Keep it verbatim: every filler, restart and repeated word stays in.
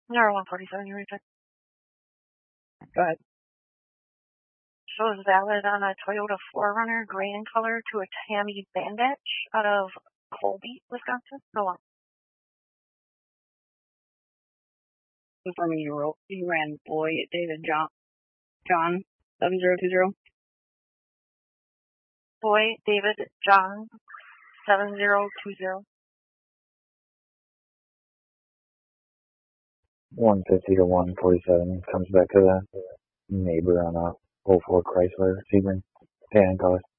Number one forty-seven, you read it. Go ahead. Shows valid on a Toyota four runner, gray in color, to a Tammy Bandage out of Colby, Wisconsin. Go on. Confirming you wrote, you ran boy David John, John, seven zero two zero. Boy David John, seven zero two zero. one fifty to one forty-seven comes back to the neighbor on a oh four Chrysler Sebring, tan color.